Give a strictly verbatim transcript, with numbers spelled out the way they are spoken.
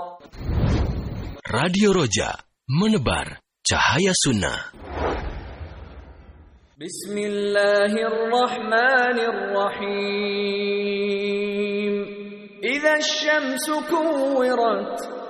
Radio Roja, menebar cahaya sunnah. Bismillahirrahmanirrahim. Idza asy-syamsu kuwirat